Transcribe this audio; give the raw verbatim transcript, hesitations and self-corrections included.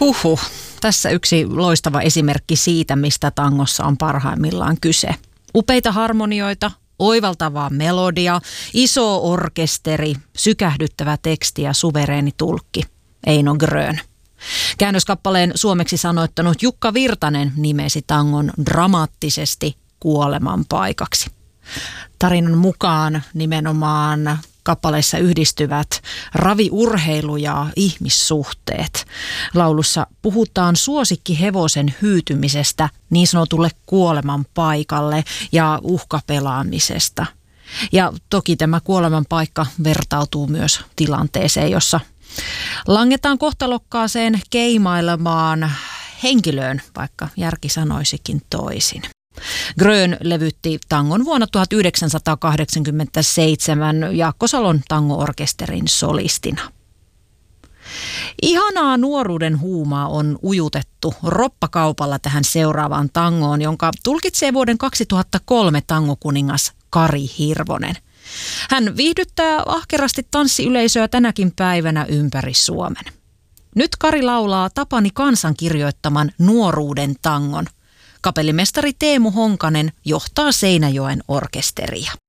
Huhhuh. Tässä yksi loistava esimerkki siitä, mistä tangossa on parhaimmillaan kyse. Upeita harmonioita, oivaltavaa melodia, iso orkesteri, sykähdyttävä teksti ja suvereeni tulkki. Eino Grön. Käännöskappaleen suomeksi sanoittanut Jukka Virtanen nimesi tangon dramaattisesti kuoleman paikaksi. Tarinan mukaan nimenomaan kappaleissa yhdistyvät raviurheilu ja ihmissuhteet. Laulussa puhutaan suosikkihevosen hyytymisestä niin sanotulle kuoleman paikalle ja uhkapelaamisesta. Ja toki tämä kuoleman paikka vertautuu myös tilanteeseen, jossa langetaan kohtalokkaaseen keimailemaan henkilöön, vaikka järki sanoisikin toisin. Grön levytti tangon vuonna tuhatyhdeksänsataakahdeksankymmentäseitsemän Jaakko Salon tango-orkesterin solistina. Ihanaa nuoruuden huumaa on ujutettu roppakaupalla tähän seuraavaan tangoon, jonka tulkitsee vuoden kaksituhattakolme tangokuningas Kari Hirvonen. Hän viihdyttää ahkerasti tanssiyleisöä tänäkin päivänä ympäri Suomen. Nyt Kari laulaa Tapani Kansan kirjoittaman Nuoruuden tangon. Kapellimestari Teemu Honkanen johtaa Seinäjoen orkesteria.